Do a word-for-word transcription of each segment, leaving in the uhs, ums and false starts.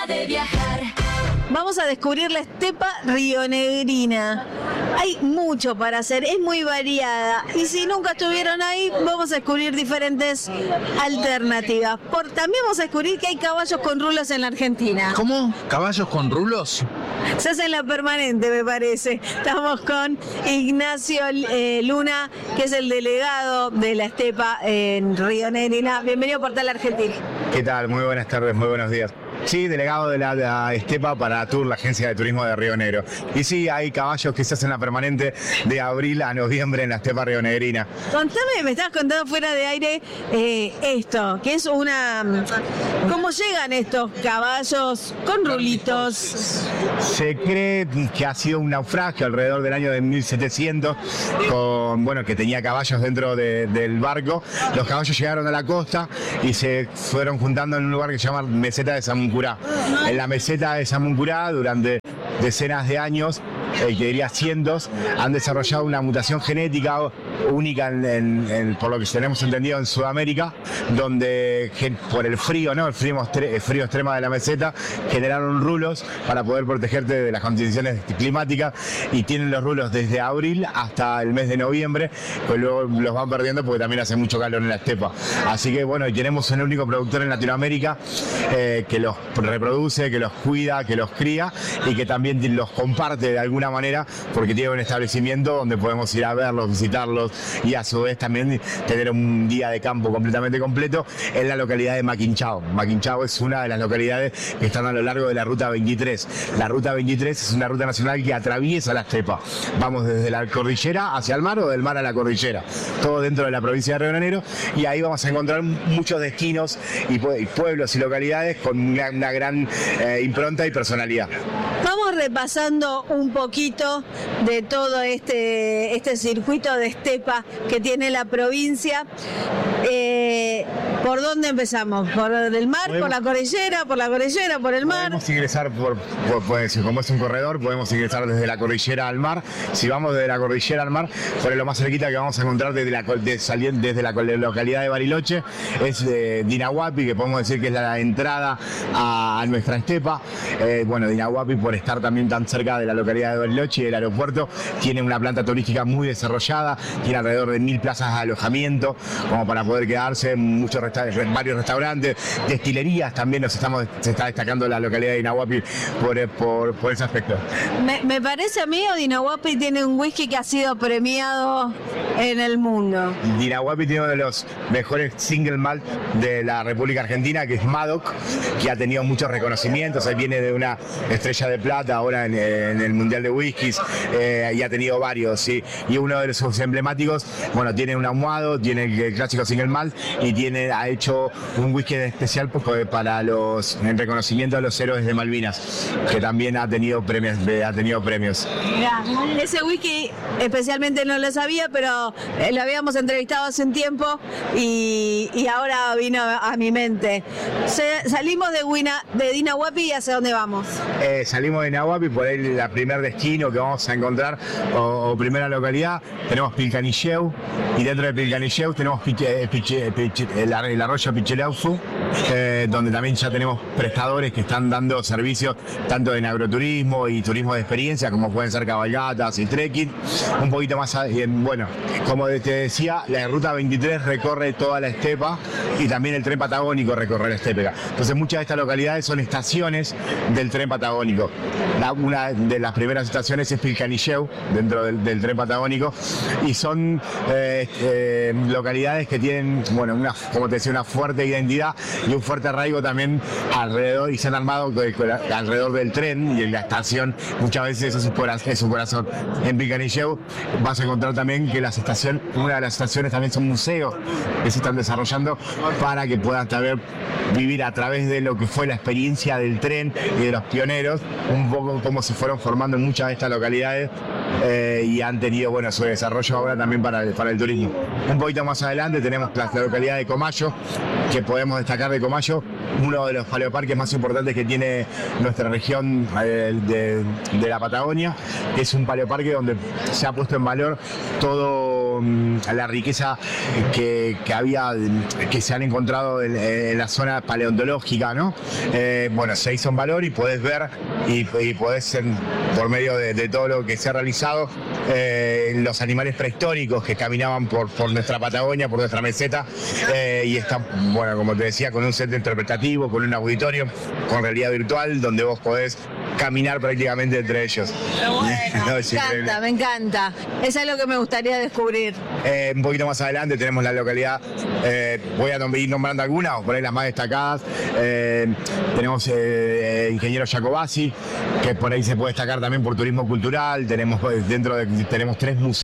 manera de viajar. Vamos a descubrir la estepa rionegrina. Hay mucho para hacer, es muy variada. Y si nunca estuvieron ahí, vamos a descubrir diferentes alternativas. Por, también vamos a descubrir que hay caballos con rulos en la Argentina. ¿Cómo? ¿Caballos con rulos? Se hace en la permanente, me parece. Estamos con Ignacio eh, Luna, que es el delegado de la estepa en Rionegrina. Bienvenido a Portal Argentina. ¿Qué tal? Muy buenas tardes, muy buenos días. Sí, delegado de la, de la estepa para Tour, la agencia de turismo de Río Negro. Y sí, hay caballos que se hacen la permanente de abril a noviembre en la estepa rionegrina. Contame, me estabas contando fuera de aire eh, esto, que es una... ¿Cómo llegan estos caballos con rulitos? Se cree que ha sido un naufragio alrededor del año de mil setecientos, con, bueno, que tenía caballos dentro de, del barco. Los caballos llegaron a la costa y se fueron juntando en un lugar que se llama Meseta de Samuncurá. En la meseta de Samuncurá, durante decenas de años, eh, que diría cientos, han desarrollado una mutación genética única en, en, en, por lo que tenemos entendido en Sudamérica, donde por el frío, ¿no? el, frío, el frío extremo de la meseta, generaron rulos para poder protegerte de las condiciones climáticas, y tienen los rulos desde abril hasta el mes de noviembre, pues luego los van perdiendo porque también hace mucho calor en la estepa. Así que bueno, y tenemos el único productor en Latinoamérica eh, que los reproduce, que los cuida, que los cría y que también los comparte de alguna manera, porque tiene un establecimiento donde podemos ir a verlos, visitarlos, y a su vez también tener un día de campo completamente completo en la localidad de Maquinchao. Maquinchao es una de las localidades que están a lo largo de la ruta veintitrés. La ruta veintitrés es una ruta nacional que atraviesa la estepa. Vamos desde la cordillera hacia el mar o del mar a la cordillera, todo dentro de la provincia de Río Negro, y ahí vamos a encontrar muchos destinos y pueblos y localidades con una, una gran eh, impronta y personalidad. Vamos repasando un poquito de todo este, este circuito de estepa que tiene la provincia. Eh, ¿Por dónde empezamos? ¿Por el mar? ¿Por la cordillera? ¿Por la cordillera? ¿Por el mar? Podemos ingresar, por, por, por, como es un corredor, podemos ingresar desde la cordillera al mar. Si vamos desde la cordillera al mar, por lo más cerquita que vamos a encontrar desde la, de, saliendo desde la localidad de Bariloche es eh, Dinahuapi, que podemos decir que es la entrada a, a nuestra estepa. Eh, bueno, Dinahuapi, por estar también tan cerca de la localidad de Bariloche y del aeropuerto, tiene una planta turística muy desarrollada, tiene alrededor de mil plazas de alojamiento como para poder quedarse, muchos resta varios restaurantes, destilerías también. Nos estamos, se está destacando la localidad de Dinahuapi por, por, por ese aspecto. Me, me parece a mí, o Dinahuapi tiene un whisky que ha sido premiado en el mundo. Dinahuapi tiene uno de los mejores single malt de la República Argentina, que es Madoc, que ha tenido muchos reconocimientos. Él viene de una estrella de plata ahora en, en el Mundial de Whiskies, eh, y ha tenido varios, ¿sí? Y uno de sus emblemáticos, bueno, tiene un ahumado, tiene el clásico single malt, y tiene, ha hecho un whisky especial para los, en reconocimiento a los héroes de Malvinas, que también ha tenido premios. Ha tenido premios. Mirá, ese whisky especialmente no lo sabía, pero lo habíamos entrevistado hace un tiempo y, y ahora vino a mi mente. Se, salimos de, Wina, de Dinahuapi, ¿y hacia dónde vamos? Eh, salimos de Dinahuapi, por ahí la primer destino que vamos a encontrar, o, o primera localidad, tenemos Pilcanilleu, y dentro de Pilcanilleu tenemos Piche, Piche, Piche, el, el arroyo Picheleufu, eh, donde también ya tenemos prestadores que están dando servicios tanto en agroturismo y turismo de experiencia, como pueden ser cabalgatas y trekking. Un poquito más, bueno, como te decía, la ruta veintitrés recorre toda la estepa, y también el tren patagónico recorre la estepa. Entonces muchas de estas localidades son estaciones del tren patagónico. La, una de las primeras estaciones es Pilcanilleu, dentro del, del tren patagónico, y son eh, eh, localidades que tienen, bueno, una, como te decía, una fuerte identidad y un fuerte arraigo también alrededor, y se han armado alrededor del tren y en la estación. Muchas veces eso es su corazón. En Pilcanilleu vas a encontrar también que las estaciones, una de las estaciones también son museos que se están desarrollando para que puedan también vivir a través de lo que fue la experiencia del tren y de los pioneros, un poco cómo se fueron formando en muchas de estas localidades, eh, y han tenido, bueno, su desarrollo ahora también para el, para el turismo. Un poquito más adelante tenemos la, la localidad de Comayo, que podemos destacar de Comayo, uno de los paleoparques más importantes que tiene nuestra región eh, de, de la Patagonia. Es un paleoparque donde se ha puesto en valor todo con la riqueza que, que había, que se han encontrado en, en la zona paleontológica, ¿no? Eh, bueno, se hizo en valor y podés ver y, y podés, en, por medio de, de todo lo que se ha realizado, eh, los animales prehistóricos que caminaban por, por nuestra Patagonia, por nuestra meseta, eh, y están, bueno, como te decía, con un centro interpretativo, con un auditorio, con realidad virtual, donde vos podés caminar prácticamente entre ellos. Bueno, No, me es encanta, increíble. me encanta. Es algo que me gustaría descubrir. Eh, un poquito más adelante tenemos la localidad, eh, voy a nom- ir nombrando algunas, por ahí las más destacadas. Eh, tenemos eh, Ingeniero Jacobasi, que por ahí se puede destacar también por turismo cultural. Tenemos eh, dentro de, tenemos tres museos.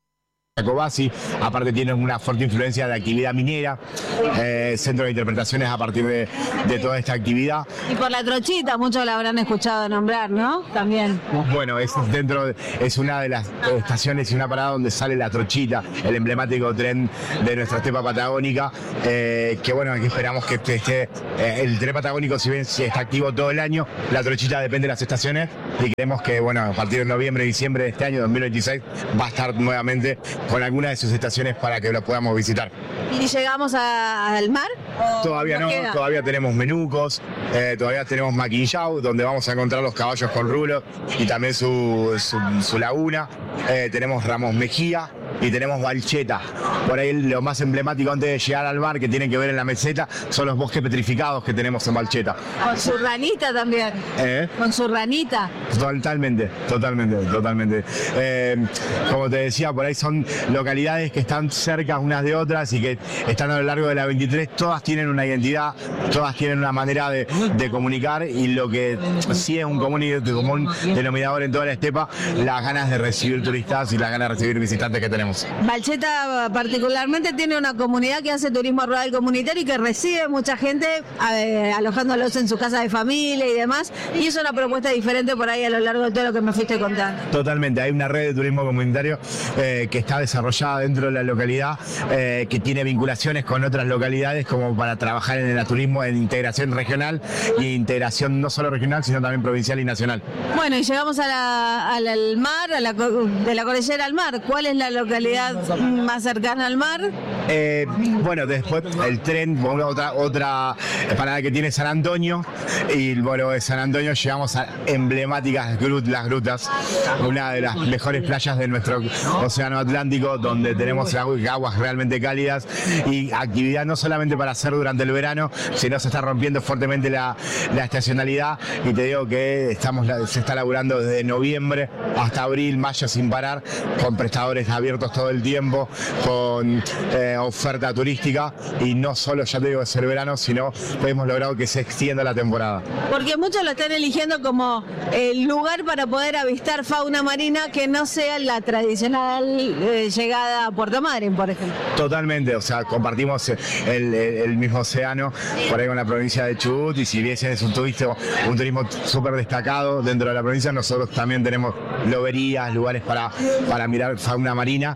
Jacobasi, aparte tienen una fuerte influencia de actividad minera, eh, centro de interpretaciones a partir de, de toda esta actividad. Y por la trochita, muchos la habrán escuchado nombrar, ¿no? También. Bueno, es dentro de- es una de las estaciones y una parada donde sale la trochita, el emblemático tren de nuestra estepa patagónica, eh, que bueno, aquí esperamos que esté, eh, el tren patagónico, si bien si está activo todo el año, la trochita depende de las estaciones y creemos que bueno, a partir de noviembre, diciembre de este año, dos mil veintiséis, va a estar nuevamente con alguna de sus estaciones para que lo podamos visitar. ¿Y llegamos a- al mar? ¿O Todavía nos no, queda? todavía tenemos menucos, eh, todavía tenemos Maquillao, donde vamos a encontrar los caballos con rulo y también su, su, su laguna. Eh, tenemos Ramos Mejía y tenemos Balcheta. Por ahí lo más emblemático antes de llegar al mar que tienen que ver en la meseta son los bosques petrificados que tenemos en Balcheta. Con su ranita también. ¿Eh? Con su ranita. Totalmente, totalmente, totalmente. Eh, como te decía, por ahí son localidades que están cerca unas de otras y que están a lo largo de la veintitrés, todas tienen una identidad, todas tienen una manera de, de comunicar y lo que sí es un común, y- común denominador en toda la estepa, las ganas de recibir turistas y las ganas de recibir visitantes que tenemos. Balcheta particularmente tiene una comunidad que hace turismo rural comunitario y que recibe mucha gente eh, alojándolos en su casa de familia y demás. Y es una propuesta diferente por ahí a lo largo de todo lo que me fuiste contando. Totalmente, hay una red de turismo comunitario eh, que está desarrollada dentro de la localidad, eh, que tiene vinculaciones con otras localidades como para trabajar en el turismo en integración regional y integración no solo regional, sino también provincial y nacional. Bueno, y llegamos a la- al al mar, a la, co- de la cordillera al mar. ¿Cuál es la localidad más cercana al mar? Eh, bueno, después el tren, bueno, otra, otra parada que tiene San Antonio, y bueno, de San Antonio llegamos a emblemáticas grut- las grutas, una de las mejores playas de nuestro océano Atlántico, donde tenemos agu- aguas realmente cálidas y actividad no solamente para hacer durante el verano, sino se está rompiendo fuertemente la, la estacionalidad, y te digo que estamos la- se está laburando desde noviembre hasta abril, mayo sin parar, con prestadores abiertos todo el tiempo, con eh, oferta turística, y no solo, ya te digo, es el verano, sino hemos logrado que se extienda la temporada. Porque muchos lo están eligiendo como el lugar para poder avistar fauna marina que no sea la tradicional eh, llegada a Puerto Madryn, por ejemplo. Totalmente, o sea, compartimos el, el- el mismo océano por ahí con la provincia de Chubut, y si bien es un turismo, un turismo súper destacado dentro de la provincia, nosotros también tenemos loberías, lugares para, para mirar fauna marina,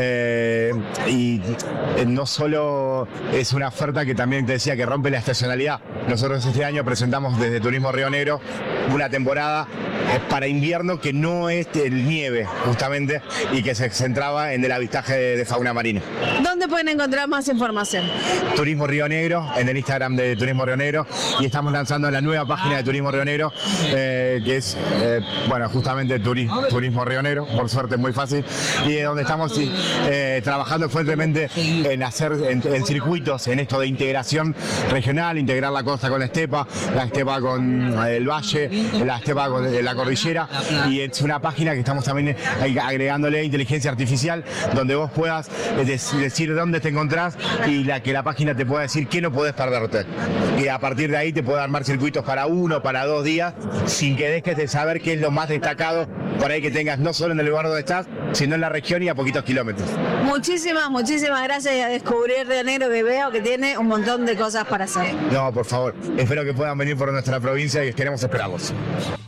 eh, y eh, no solo es una oferta que también te decía que rompe la estacionalidad. Nosotros este año presentamos desde Turismo Río Negro una temporada eh, para invierno que no es el nieve, justamente, y que se centraba en el avistaje de, de fauna marina. ¿Dónde pueden encontrar más información? Turismo Río Negro, en el Instagram de Turismo Río Negro, y estamos lanzando la nueva página de Turismo Río Negro, eh, que es, eh, bueno, justamente Turi- Turismo Río Negro, por suerte muy fácil, y es donde estamos eh, trabajando fuertemente en hacer en, en circuitos, en esto de integración regional, integrar la costa con la estepa, la estepa con eh, el valle, la estepa con eh, la cordillera, y es una página que estamos también agregándole inteligencia artificial, donde vos puedas eh, dec- decir dónde te encontrás y la que la página te pueda decir qué no podés perderte. Y a partir de ahí te puede armar circuitos para uno, para dos días, sin que dejes de saber qué es lo más destacado por ahí que tengas, no solo en el lugar donde estás, sino en la región y a poquitos kilómetros. Muchísimas, muchísimas gracias, y a descubrir Río Negro, que veo que tiene un montón de cosas para hacer. No, por favor, espero que puedan venir por nuestra provincia y queremos esperarlos.